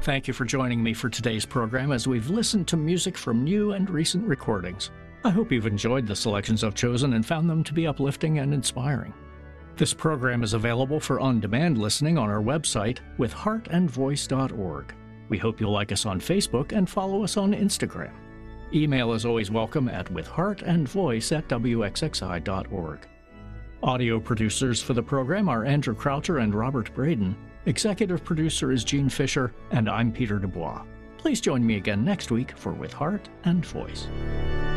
Thank you for joining me for today's program as we've listened to music from new and recent recordings. I hope you've enjoyed the selections I've chosen and found them to be uplifting and inspiring. This program is available for on-demand listening on our website, withheartandvoice.org. We hope you'll like us on Facebook and follow us on Instagram. Email is always welcome at withheartandvoice@wxxi.org. Audio producers for the program are Andrew Croucher and Robert Braden. Executive producer is Gene Fisher, and I'm Peter Dubois. Please join me again next week for With Heart and Voice.